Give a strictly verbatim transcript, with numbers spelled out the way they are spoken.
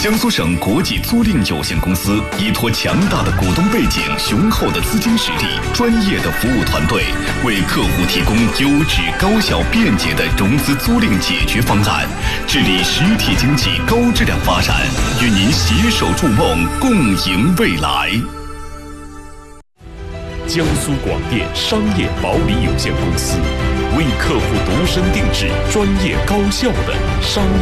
江苏省国际租赁有限公司依托强大的股东背景、雄厚的资金实力、专业的服务团队，为客户提供优质、高效、便捷的融资租赁解决方案，致力实体经济高质量发展，与您携手筑梦，共赢未来。 江苏广电商业保理有限公司为客户度身定制、专业高效的商